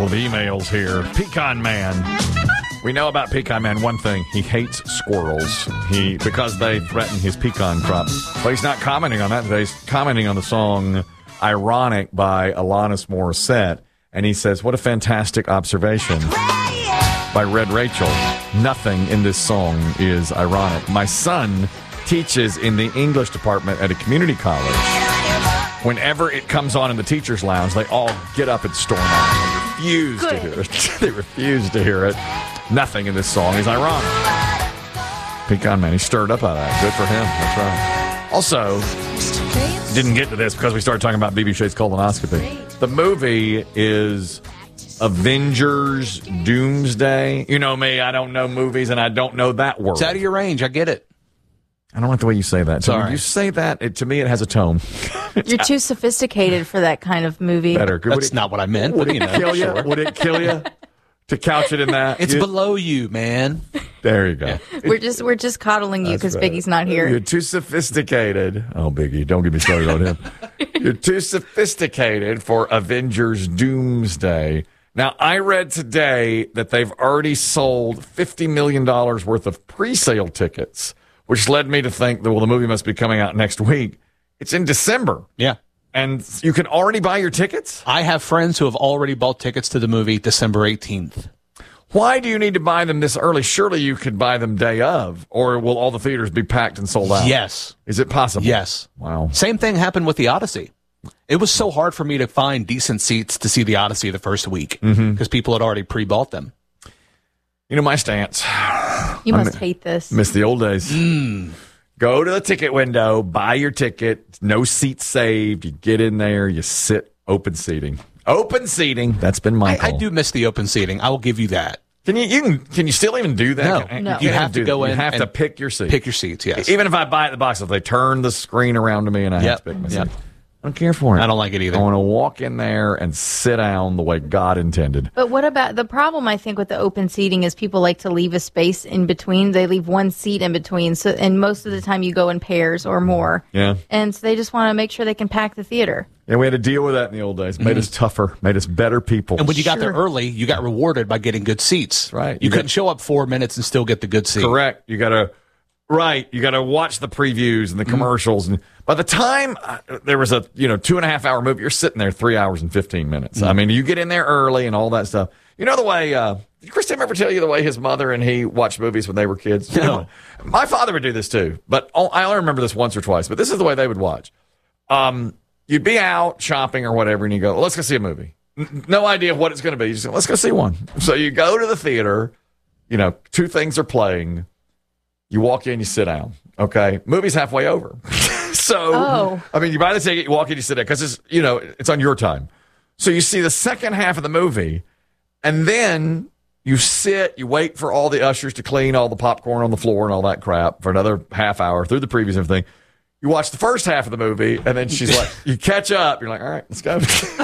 couple of emails here. Pecan Man. We know about Pecan Man one thing. He hates squirrels. Because they threaten his pecan crop. But he's not commenting on that today. He's commenting on the song Ironic by Alanis Morissette. And he says, what a fantastic observation by Red Rachel. Nothing in this song is ironic. My son teaches in the English department at a community college. Whenever it comes on in the teacher's lounge, they all get up and storm out. They refuse to hear it. They refuse to hear it. Nothing in this song is ironic. Pecan Man, he's stirred up out of that. Good for him. That's right. Also, didn't get to this because we started talking about BB Shade's colonoscopy. The movie is Avengers Doomsday. You know me, I don't know movies and I don't know that word. It's out of your range. I get it. I don't like the way you say that. So Sorry. when you say that, to me, it has a tone. You're too sophisticated for that kind of movie. Better. That's not what I meant. Would But, it kill you? sure. Would it kill you to couch it in that? It's below you, man. There you go. Yeah. We're just coddling you because Biggie's not here. You're too sophisticated. Oh, Biggie, don't get me started on him. You're too sophisticated for Avengers Doomsday. Now, I read today that they've already sold $50 million worth of pre-sale tickets, which led me to think that, well, the movie must be coming out next week. It's in December. Yeah. And you can already buy your tickets? I have friends who have already bought tickets to the movie December 18th. Why do you need to buy them this early? Surely you could buy them day of, or will all the theaters be packed and sold out? Yes. Is it possible? Yes. Wow. Same thing happened with The Odyssey. It was so hard for me to find decent seats to see The Odyssey the first week because people had already pre-bought them. You know my stance. You must hate this. Miss the old days. Go to the ticket window, buy your ticket, no seats saved. You get in there, you sit, open seating. Open seating. That's been my call. I do miss the open seating. I will give you that. Can you still even do that? No. You have to go in. You have to and pick your seat. Pick your seats, yes. Even if I buy it at the box, if they turn the screen around to me and I have to pick my seat. I don't care for it. I don't like it either. I want to walk in there and sit down the way God intended. But what about the problem? I think with the open seating is people like to leave a space in between. They leave one seat in between. So, and most of the time you go in pairs or more. Yeah. And so they just want to make sure they can pack the theater. Yeah, we had to deal with that in the old days. Made us tougher, made us better people. And when you got there early, you got rewarded by getting good seats. That's right. You couldn't show up 4 minutes and still get the good seat. Correct. You got to watch the previews and the commercials. And by the time there was a 2.5 hour movie, you're sitting there 3 hours and 15 minutes. I mean, you get in there early and all that stuff. You know the way, did Chris Tim ever tell you the way his mother and he watched movies when they were kids? No. You know, my father would do this too, but I only remember this once or twice, but this is the way they would watch. You'd be out shopping or whatever, and you go, let's go see a movie. No idea what it's going to be. You just go, let's go see one. So you go to the theater, two things are playing. You walk in, you sit down. Okay. Movie's halfway over. So, I mean, you buy the ticket, you walk in, you sit down because it's on your time. So you see the second half of the movie, and then you sit, you wait for all the ushers to clean all the popcorn on the floor and all that crap for another half hour through the previews and everything. You watch the first half of the movie, and then she's like, you catch up. You're like, all right, let's go.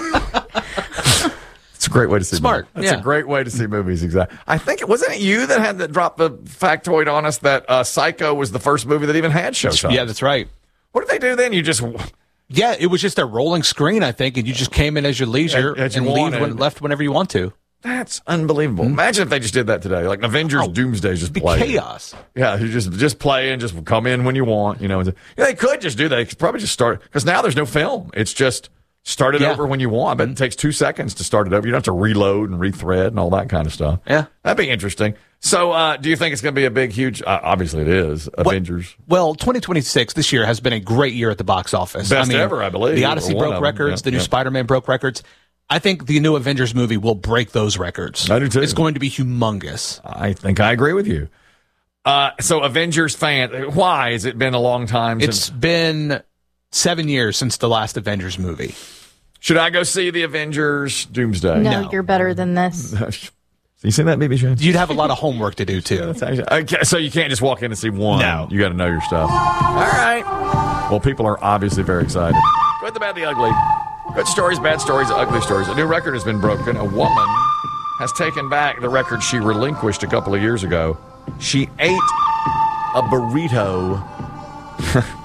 It's a great way to see Smart. movies. It's a great way to see movies, exactly. I think, wasn't it you that had to drop the factoid on us that Psycho was the first movie that even had showtime? Yeah, that's right. What did they do then? Yeah, it was just a rolling screen, I think, and you just came in as your leisure As you and left whenever you want to. That's unbelievable. Imagine if they just did that today. Like Avengers Doomsday just It'd be play. chaos. Yeah, you just play and just come in when you want. They could just do that. They could probably just start, because now there's no film. It's just start it over when you want, but it takes 2 seconds to start it over. You don't have to reload and rethread and all that kind of stuff. Yeah. That'd be interesting. So do you think it's going to be a big, huge, obviously it is, Avengers. Well, 2026, this year, has been a great year at the box office. Best ever, I believe. The Odyssey broke records. The new Spider-Man broke records. I think the new Avengers movie will break those records. I do too. It's going to be humongous. I think I agree with you. So Avengers fan, why? Has it been a long time? It's been 7 years since the last Avengers movie. Should I go see the Avengers Doomsday? No, you're better than this. You seen that, BB Shane? You'd have a lot of homework to do, too. Okay, so you can't just walk in and see one. No. You got to know your stuff. All right. Well, people are obviously very excited. Good, the bad, the ugly. Good stories, bad stories, ugly stories. A new record has been broken. A woman has taken back the record she relinquished a couple of years ago. She ate a burrito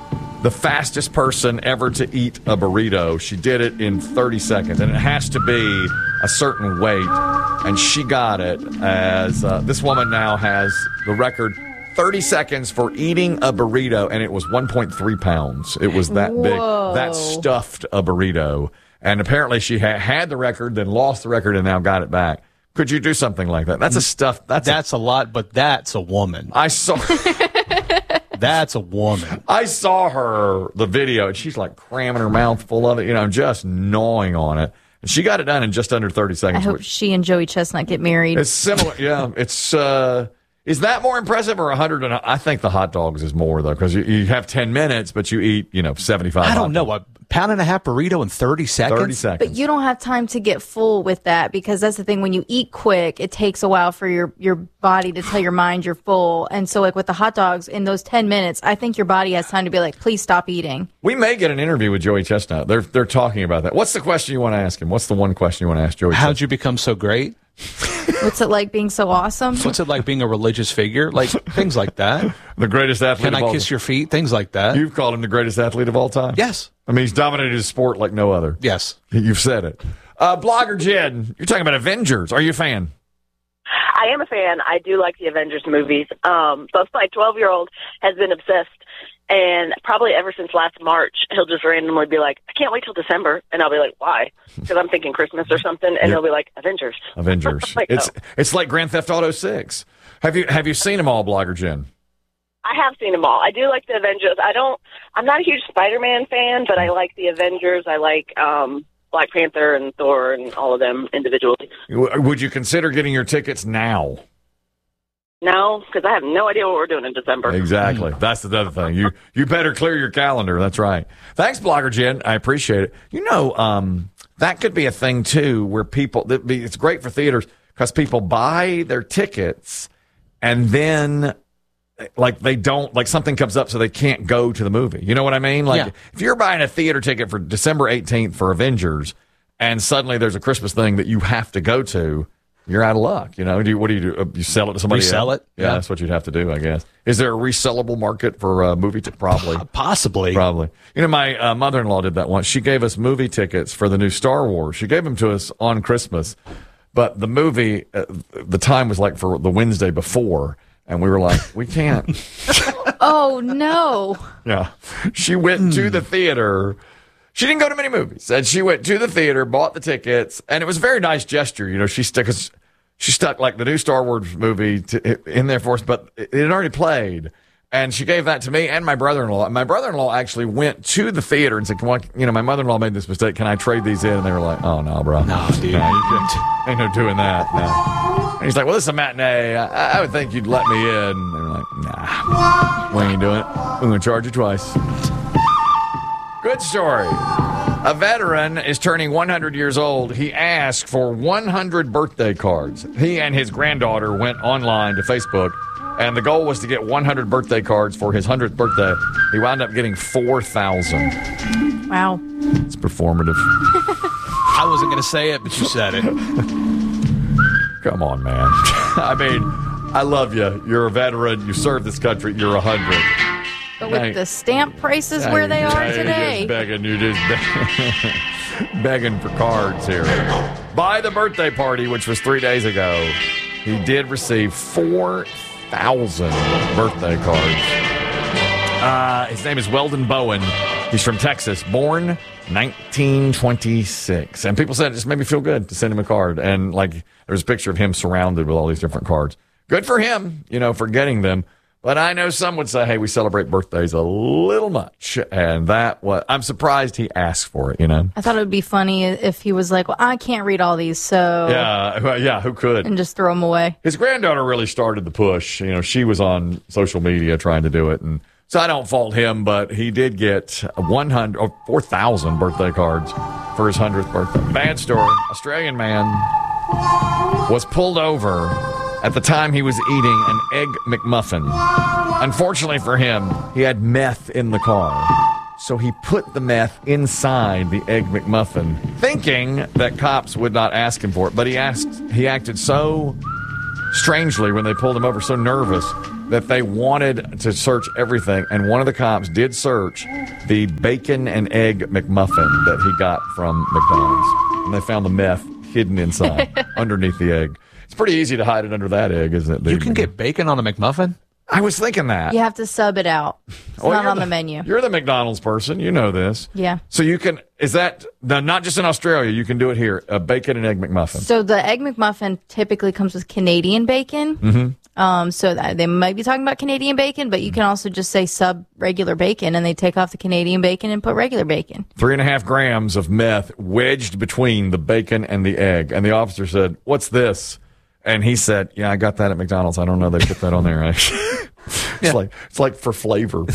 the fastest person ever to eat a burrito. She did it in 30 seconds, and it has to be a certain weight. And she got it as this woman now has the record 30 seconds for eating a burrito, and it was 1.3 pounds. It was that big. That stuffed a burrito. And apparently she had the record, then lost the record, and now got it back. Could you do something like that? That's a stuff. That's a lot, but that's a woman. I saw. That's a woman. I saw her, the video, and she's like cramming her mouth full of it, just gnawing on it. And she got it done in just under 30 seconds. I hope she and Joey Chestnut get married. It's similar. Yeah. It's, is that more impressive or 100? I think the hot dogs is more, though, because you have 10 minutes, but you eat, 75. I don't know. A pound and a half burrito in 30 seconds? 30 seconds. But you don't have time to get full with that, because that's the thing. When you eat quick, it takes a while for your body to tell your mind you're full. And so, like with the hot dogs, in those 10 minutes, I think your body has time to be like, please stop eating. We may get an interview with Joey Chestnut. They're talking about that. What's the question you want to ask him? What's the one question you want to ask Joey Chestnut? How'd you become so great? What's it like being so awesome? What's it like being a religious figure? Like things like that. The greatest athlete Can of all I kiss your feet? Things like that. You've called him the greatest athlete of all time? Yes. I mean, he's dominated his sport like no other. Yes. You've said it. Blogger Jen, you're talking about Avengers. Are you a fan? I am a fan. I do like the Avengers movies. Both my 12-year-old has been obsessed, and probably ever since last March, he'll just randomly be like, I can't wait till December. And I'll be like, why? Because I'm thinking Christmas or something, and he'll be like, Avengers. Avengers. Like, it's like Grand Theft Auto 6. Have you seen them all, Blogger Jen? I have seen them all. I do like the Avengers. I'm not a huge Spider-Man fan, but I like the Avengers. I like Black Panther and Thor and all of them individually. Would you consider getting your tickets now? No, because I have no idea what we're doing in December. Exactly. That's the other thing. You better clear your calendar. That's right. Thanks, Blogger Jen. I appreciate it. That could be a thing, too, where it's great for theaters because people buy their tickets and then they don't, something comes up so they can't go to the movie. You know what I mean? If you're buying a theater ticket for December 18th for Avengers and suddenly there's a Christmas thing that you have to go to, you're out of luck. What do you do? You sell it to somebody Resell else? it? Yeah, that's what you'd have to do, I guess. Is there a resellable market for a movie ticket? Probably. Possibly. Probably. My mother-in-law did that once. She gave us movie tickets for the new Star Wars. She gave them to us on Christmas. But the movie, the time was for the Wednesday before. And we were like, we can't. Oh, no. Yeah. She went to the theater. She didn't go to many movies. And she went to the theater, bought the tickets, and it was a very nice gesture. She stuck the new Star Wars movie in there for us, but it had already played. And she gave that to me and my brother-in-law. And my brother-in-law actually went to the theater and said, come on, my mother-in-law made this mistake. Can I trade these in? And they were like, oh, no, bro. No, dude. No, you can't. Ain't no doing that. No. And he's like, well, this is a matinee. I would think you'd let me in. And they were like, nah, we ain't doing it. We're going to charge you twice. Good story. A veteran is turning 100 years old. He asked for 100 birthday cards. He and his granddaughter went online to Facebook, and the goal was to get 100 birthday cards for his 100th birthday. He wound up getting 4,000. Wow. It's performative. I wasn't going to say it, but you said it. Come on, man. I mean, I love you. You're a veteran. You served this country. You're 100. But with the stamp prices where they are today. You're just begging for cards here. By the birthday party, which was 3 days ago, he did receive 4,000 birthday cards. His name is Weldon Bowen. He's from Texas, born 1926. And people said it just made me feel good to send him a card. And there's a picture of him surrounded with all these different cards. Good for him, for getting them. But I know some would say, hey, we celebrate birthdays a little much. And I'm surprised he asked for it, I thought it would be funny if he was like, well, I can't read all these, so. Yeah, who could? And just throw them away. His granddaughter really started the push. She was on social media trying to do it. And so I don't fault him, but he did get 4,000 birthday cards for his 100th birthday. Bad story. Australian man was pulled over at the time he was eating an Egg McMuffin. Unfortunately for him, he had meth in the car. So he put the meth inside the Egg McMuffin, thinking that cops would not ask him for it. But he acted so strangely when they pulled him over, so nervous, that they wanted to search everything, and one of the cops did search the bacon and egg McMuffin that he got from McDonald's. And they found the meth hidden inside, underneath the egg. It's pretty easy to hide it under that egg, isn't it? You can get bacon on a McMuffin? I was thinking that. You have to sub it out. It's not on the menu. You're the McDonald's person. You know this. Yeah. So you can, is that, not just in Australia, you can do it here, a bacon and egg McMuffin. So the egg McMuffin typically comes with Canadian bacon. Mm-hmm. So they might be talking about Canadian bacon, but you can also just say sub regular bacon, and they take off the Canadian bacon and put regular bacon. 3.5 grams of meth wedged between the bacon and the egg. And the officer said, "What's this?" And he said, "Yeah, I got that at McDonald's. I don't know they put that on there." It's like for flavor.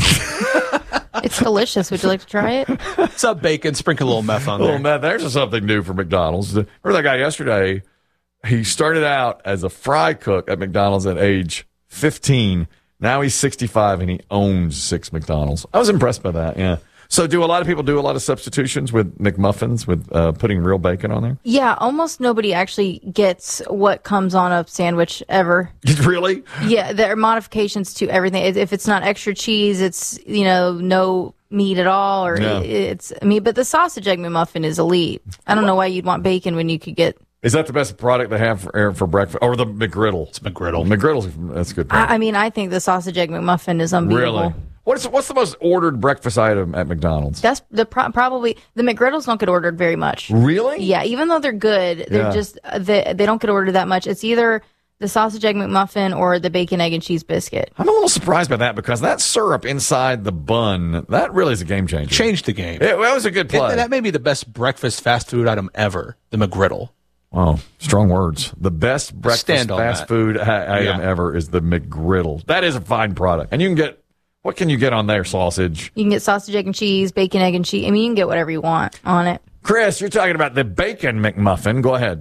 It's delicious. Would you like to try it? Sub bacon, sprinkle a little meth on there. Little meth. There's something new for McDonald's. Remember that guy yesterday? He started out as a fry cook at McDonald's at age 15. Now he's 65 and he owns 6 McDonald's. I was impressed by that. Yeah. So do a lot of people do a lot of substitutions with McMuffins with putting real bacon on there? Yeah, almost nobody actually gets what comes on a sandwich ever. Really? Yeah, there are modifications to everything. If it's not extra cheese, it's, no meat at all, or it's meat. But the sausage egg McMuffin is elite. I don't know why you'd want bacon when you could get... Is that the best product they have for breakfast? Or the McGriddle? It's McGriddle. McGriddle's, that's a good product. I think the sausage egg McMuffin is unbeatable. Really? What's the most ordered breakfast item at McDonald's? That's probably the McGriddles don't get ordered very much. Really? Yeah, even though they're good, they're just they don't get ordered that much. It's either the sausage egg McMuffin or the bacon, egg, and cheese biscuit. I'm a little surprised by that because that syrup inside the bun, that really is a game changer. Changed the game. That was a good play. That may be the best breakfast fast food item ever, the McGriddle. Oh, strong words. The best breakfast fast food item ever is the McGriddle. That is a fine product. And you can get, what can you get on there, sausage? You can get sausage, egg, and cheese, bacon, egg, and cheese. I mean, you can get whatever you want on it. Chris, you're talking about the bacon McMuffin. Go ahead.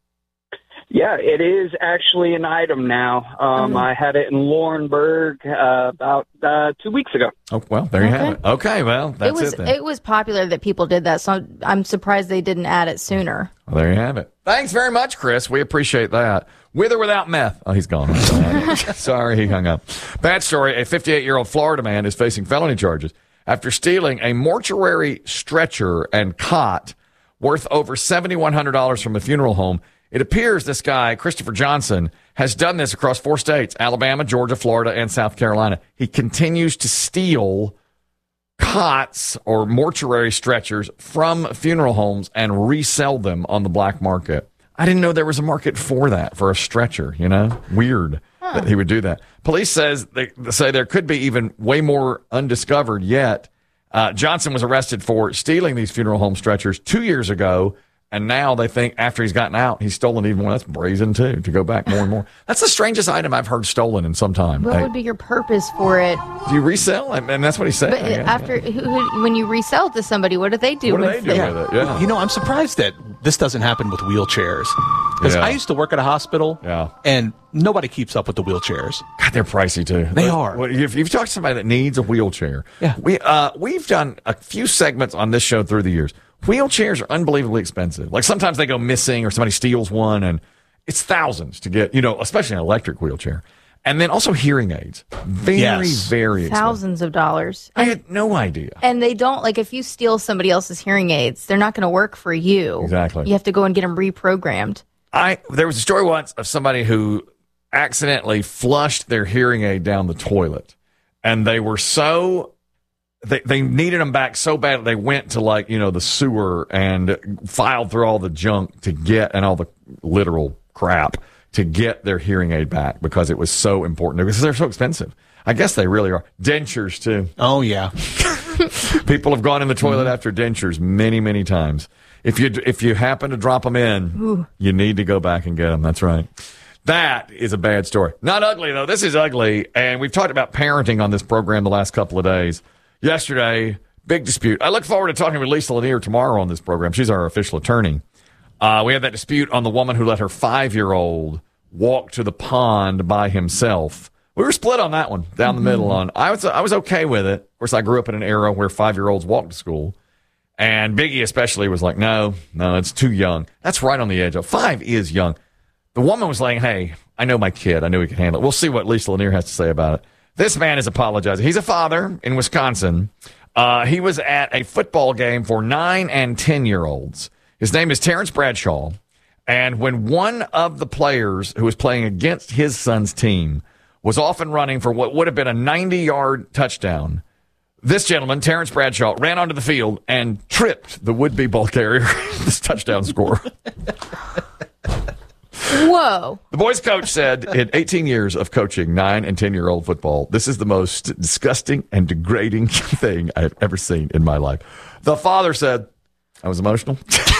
Yeah, it is actually an item now. I had it in Laurinburg about 2 weeks ago. Oh, well, there you have it. Okay, well, that's it then. It was popular that people did that, so I'm surprised they didn't add it sooner. Well, there you have it. Thanks very much, Chris. We appreciate that. With or without meth. Oh, he's gone. Sorry, he hung up. Bad story. A 58-year-old Florida man is facing felony charges after stealing a mortuary stretcher and cot worth over $7,100 from a funeral home. It appears this guy, Christopher Johnson, has done this across 4 states, Alabama, Georgia, Florida, and South Carolina. He continues to steal cots or mortuary stretchers from funeral homes and resell them on the black market. I didn't know there was a market for that, for a stretcher, Weird that he would do that. Police they say there could be even way more undiscovered yet. Johnson was arrested for stealing these funeral home stretchers 2 years ago. And now they think after he's gotten out, he's stolen even more. That's brazen, too, to go back more and more. That's the strangest item I've heard stolen in some time. What would be your purpose for it? Do you resell? And that's what he said. But when you resell it to somebody, what do they do with it? Yeah. I'm surprised that this doesn't happen with wheelchairs. Because I used to work at a hospital, and nobody keeps up with the wheelchairs. God, they're pricey, too. They are. Well, if you've talked to somebody that needs a wheelchair, we've done a few segments on this show through the years. Wheelchairs are unbelievably expensive. Like sometimes they go missing or somebody steals one and it's thousands to get, especially an electric wheelchair. And then also hearing aids. Very expensive. Thousands of dollars. I had no idea. And they don't, if you steal somebody else's hearing aids, they're not going to work for you. Exactly. You have to go and get them reprogrammed. There was a story once of somebody who accidentally flushed their hearing aid down the toilet. And they were They needed them back so bad they went to the sewer and filed through all the junk to get, and all the literal crap to get their hearing aid back because it was so important because they're so expensive. I guess they really are. Dentures too. Oh yeah. People have gone in the toilet after dentures many, many times. If you happen to drop them in, you need to go back and get them. That's right. That is a bad story. Not ugly though. This is ugly, and we've talked about parenting on this program the last couple of days. Yesterday, big dispute. I look forward to talking with Lisa Lanier tomorrow on this program. She's our official attorney. We had that dispute on the woman who let her 5-year-old walk to the pond by himself. We were split on that one, down the middle. I was okay with it. Of course, I grew up in an era where 5-year-olds walked to school. And Biggie especially was like, no, it's too young. That's right on the edge. 5 is young. The woman was like, hey, I know my kid. I know he can handle it. We'll see what Lisa Lanier has to say about it. This man is apologizing. He's a father in Wisconsin. He was at a football game for 9 and 10-year-olds. His name is Terrence Bradshaw. And when one of the players who was playing against his son's team was off and running for what would have been a 90-yard touchdown, this gentleman, Terrence Bradshaw, ran onto the field and tripped the would-be ball carrier, this touchdown score. Whoa. The boys' coach said in 18 years of coaching 9 and 10-year-old football, this is the most disgusting and degrading thing I have ever seen in my life. The father said, I was emotional.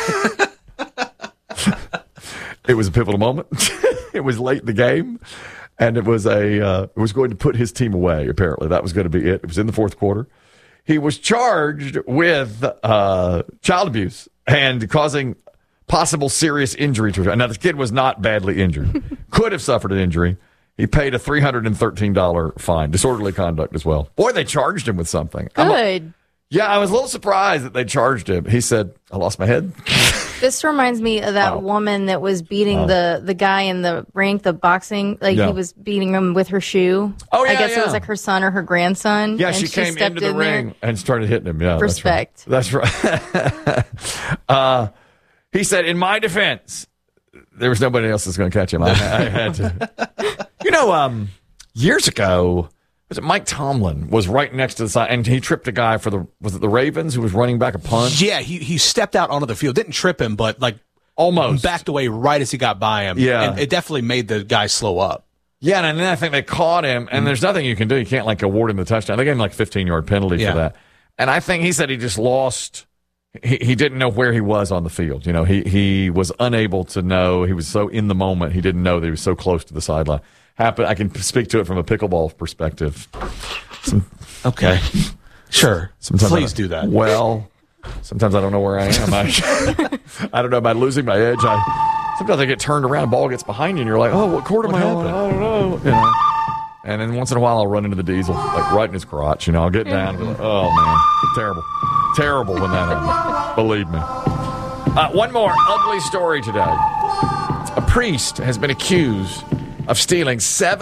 It was a pivotal moment. It was late in the game, and it was going to put his team away, apparently. That was going to be it. It was in the fourth quarter. He was charged with child abuse and causing possible serious injury to him. Now, the kid was not badly injured. Could have suffered an injury. He paid a $313 fine. Disorderly conduct as well. Boy, they charged him with something. Good. I was a little surprised that they charged him. He said, I lost my head. This reminds me of that woman that was beating the guy in the rink, the boxing. He was beating him with her shoe. Oh, yeah, I guess it was like her son or her grandson. Yeah, and she came into the ring and started hitting him. Yeah, respect. That's right. He said, in my defense, there was nobody else that's going to catch him. I had to. Years ago, was it Mike Tomlin was right next to the side, and he tripped a guy for was it the Ravens who was running back a punt? Yeah, he stepped out onto the field. Didn't trip him, but almost backed away right as he got by him. Yeah. And it definitely made the guy slow up. Yeah, and then I think they caught him, and there's nothing you can do. You can't award him the touchdown. They gave him a 15-yard penalty for that. And I think he said he just lost. He didn't know where he was on the field. He was unable to know. He was so in the moment. He didn't know that he was so close to the sideline. I can speak to it from a pickleball perspective. Okay. Sure. Sometimes Please do that. Well, sometimes I don't know where I am. I don't know. Am I losing my edge? Sometimes I get turned around, ball gets behind you, and you're like, oh, what court am I on? I don't know. And then once in a while, I'll run into the diesel, right in his crotch. I'll get down and be like, oh, man, terrible. Terrible when that happens. Believe me. One more ugly story today. A priest has been accused of stealing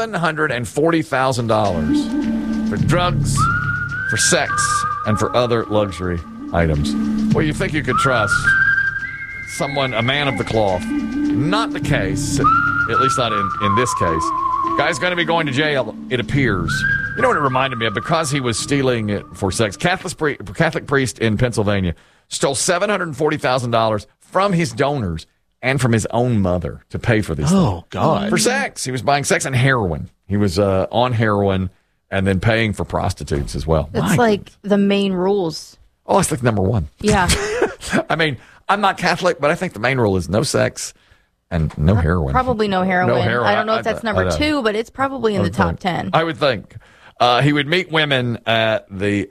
$740,000 for drugs, for sex, and for other luxury items. Well, you think you could trust someone, a man of the cloth. Not the case, at least not in this case. Guy's going to be going to jail, it appears. You know what it reminded me of? Because he was stealing it for sex. Catholic priest in Pennsylvania stole $740,000 from his donors and from his own mother to pay for these things. Oh, God. For sex. He was buying sex and heroin. He was on heroin and then paying for prostitutes as well. It's the main rules. Oh, it's number one. Yeah. I mean, I'm not Catholic, but I think the main rule is no sex and no heroin. Probably no heroin. No heroin. I don't know if that's number 2, but it's probably in the top 10. I would think. He would meet women women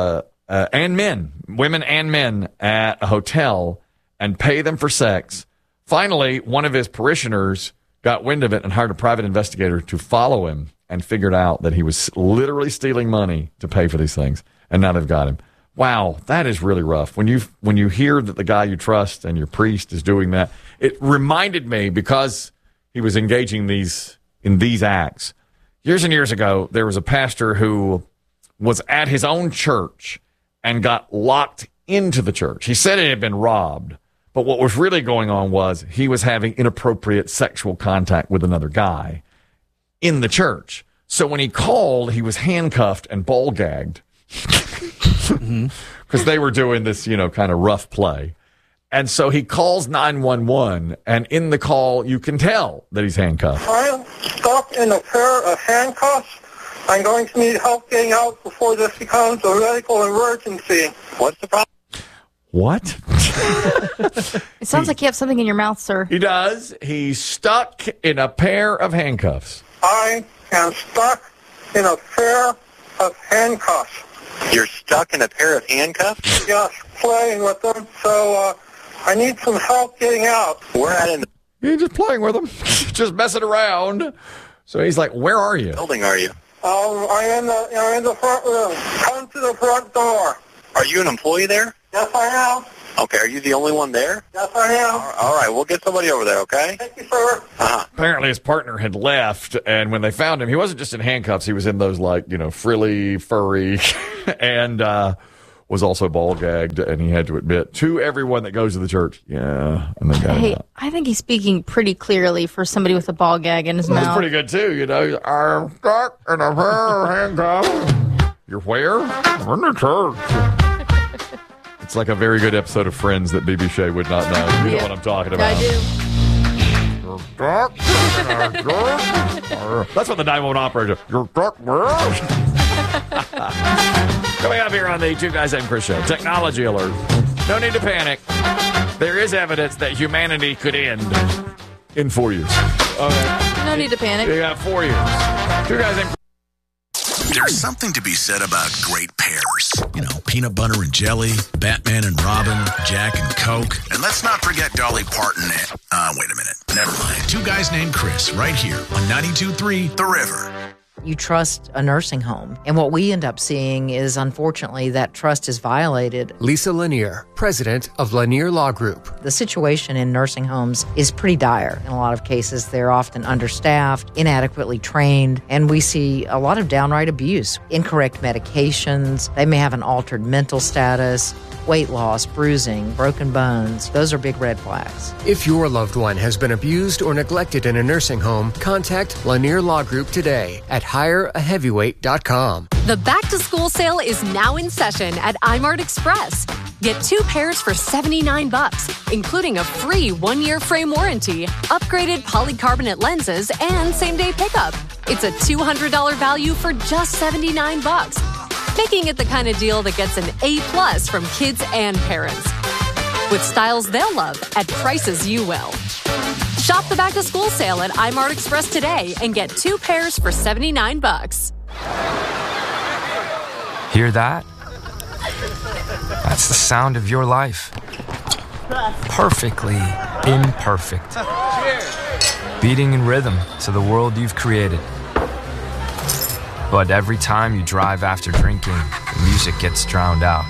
and men at a hotel and pay them for sex. Finally, one of his parishioners got wind of it and hired a private investigator to follow him and figured out that he was literally stealing money to pay for these things. And now they've got him. Wow, that is really rough. When you hear that the guy you trust and your priest is doing that, it reminded me, because he was engaging in these acts. Years and years ago, there was a pastor who was at his own church and got locked into the church. He said it had been robbed, but what was really going on was he was having inappropriate sexual contact with another guy in the church. So when he called, he was handcuffed and ball gagged because they were doing this, kind of rough play. And so he calls 911, and in the call, you can tell that he's handcuffed. I'm stuck in a pair of handcuffs. I'm going to need help getting out before this becomes a medical emergency. What's the problem? What? It sounds like you have something in your mouth, sir. He does. He's stuck in a pair of handcuffs. I am stuck in a pair of handcuffs. You're stuck in a pair of handcuffs? Yes, playing with them. So I need some help getting out. We're at in the He's just playing with them, just messing around. So he's like, "Where are you?" building, are you? I'm in the front room. Come to the front door. Are you an employee there? Yes, I am. Okay, are you the only one there? Yes, I am. All right, we'll get somebody over there, okay? Thank you, sir. Apparently his partner had left, and when they found him, he wasn't just in handcuffs. He was in those, frilly, furry, and was also ball-gagged, and he had to admit to everyone that goes to the church, and they got him out. I think he's speaking pretty clearly for somebody with a ball gag in his mouth. That's pretty good, too, I'm stuck in a pair of handcuffs. You're where? I'm in the church. It's like a very good episode of Friends that B.B. Shea would not know. You know what I'm talking about. I do. You're stuck in a church. That's what the 911 operator. You're stuck where? Coming up here on the Two Guys Named Chris show, technology alert. No need to panic. There is evidence that humanity could end in 4 years. Okay. No need to panic. You got 4 years. Two Guys Named There's something to be said about great pairs. Peanut butter and jelly, Batman and Robin, Jack and Coke. And let's not forget Dolly Parton and... wait a minute. Never mind. Two Guys Named Chris, right here on 92.3 The River. You trust a nursing home. And what we end up seeing is, unfortunately, that trust is violated. Lisa Lanier, president of Lanier Law Group. The situation in nursing homes is pretty dire. In a lot of cases, they're often understaffed, inadequately trained, and we see a lot of downright abuse. Incorrect medications, they may have an altered mental status, weight loss, bruising, broken bones. Those are big red flags. If your loved one has been abused or neglected in a nursing home, contact Lanier Law Group today at hireaheavyweight.com. The back-to-school sale is now in session at iMart Express. Get 2 pairs for $79, including a free 1-year frame warranty, upgraded polycarbonate lenses, and same-day pickup. It's a $200 value for just $79, making it the kind of deal that gets an A+ from kids and parents. With styles they'll love at prices you will. Shop the back-to-school sale at iMart Express today and get 2 pairs for $79. Hear that? That's the sound of your life. Perfectly imperfect. Beating in rhythm to the world you've created. But every time you drive after drinking, the music gets drowned out.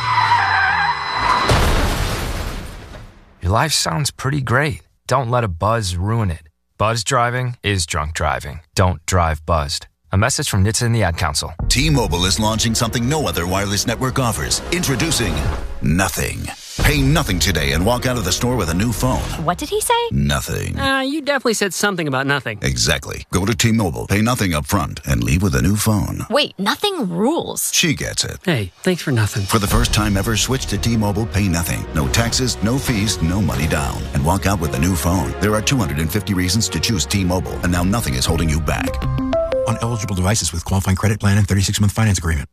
Your life sounds pretty great. Don't let a buzz ruin it. Buzz driving is drunk driving. Don't drive buzzed. A message from NHTSA and the Ad Council. T-Mobile is launching something no other wireless network offers. Introducing Nothing. Pay nothing today and walk out of the store with a new phone. What did he say? Nothing. You definitely said something about nothing. Exactly. Go to T-Mobile, pay nothing up front, and leave with a new phone. Wait, nothing rules. She gets it. Hey, thanks for nothing. For the first time ever, switch to T-Mobile, pay nothing. No taxes, no fees, no money down. And walk out with a new phone. There are 250 reasons to choose T-Mobile, and now nothing is holding you back. On eligible devices with qualifying credit plan and 36-month finance agreement.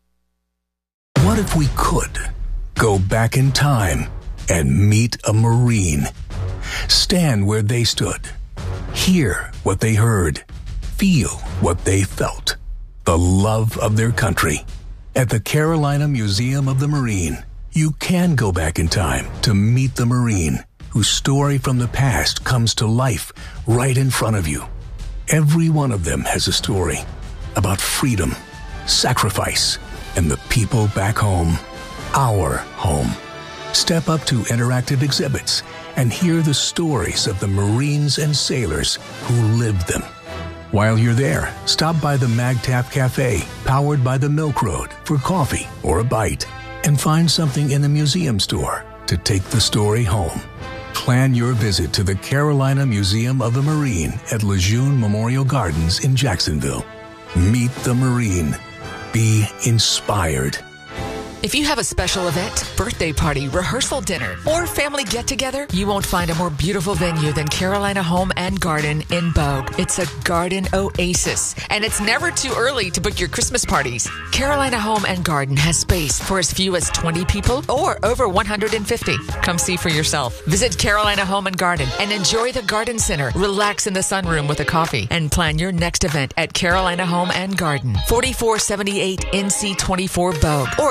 What if we could go back in time and meet a Marine? Stand where they stood. Hear what they heard. Feel what they felt. The love of their country. At the Carolina Museum of the Marine, you can go back in time to meet the Marine, whose story from the past comes to life right in front of you. Every one of them has a story about freedom, sacrifice, and the people back home. Our home. Step up to interactive exhibits and hear the stories of the Marines and sailors who lived them. While you're there, stop by the MagTap Cafe, powered by the Milk Road, for coffee or a bite, and find something in the museum store to take the story home. Plan your visit to the Carolina Museum of the Marine at Lejeune Memorial Gardens in Jacksonville. Meet the Marine. Be inspired. If you have a special event, birthday party, rehearsal dinner, or family get-together, you won't find a more beautiful venue than Carolina Home and Garden in Bogue. It's a garden oasis, and it's never too early to book your Christmas parties. Carolina Home and Garden has space for as few as 20 people or over 150. Come see for yourself. Visit Carolina Home and Garden and enjoy the garden center. Relax in the sunroom with a coffee and plan your next event at Carolina Home and Garden, 4478 NC 24 Bogue, or go to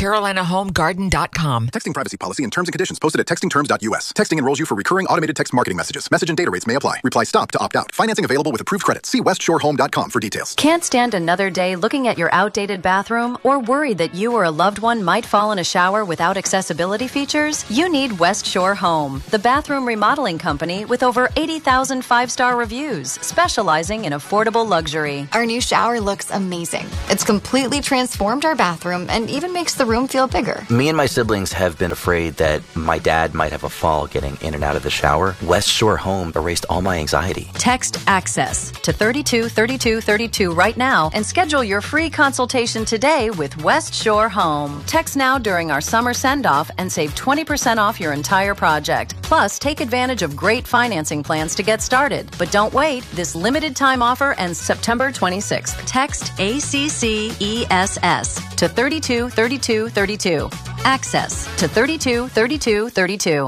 CarolinaHomeGarden.com. Texting privacy policy and terms and conditions posted at textingterms.us. Texting enrolls you for recurring automated text marketing messages. Message and data rates may apply. Reply STOP to opt out. Financing available with approved credit. See westshorehome.com for details. Can't stand another day looking at your outdated bathroom or worried that you or a loved one might fall in a shower without accessibility features? You need West Shore Home, the bathroom remodeling company with over 80,000 five-star reviews, specializing in affordable luxury. Our new shower looks amazing. It's completely transformed our bathroom and even makes the room feel bigger. Me and my siblings have been afraid that my dad might have a fall getting in and out of the shower. West Shore Home erased all my anxiety. Text ACCESS to 323232 right now and schedule your free consultation today with West Shore Home. Text now during our summer send-off and save 20% off your entire project. Plus, take advantage of great financing plans to get started. But don't wait. This limited time offer ends September 26th. Text ACCESS to 323232. Access to 323232.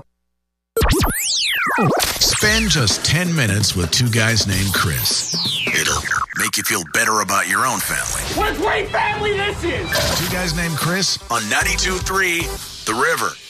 Spend just 10 minutes with two guys named Chris. It'll make you feel better about your own family. What a great family this is! Two guys named Chris on 92.3 The River.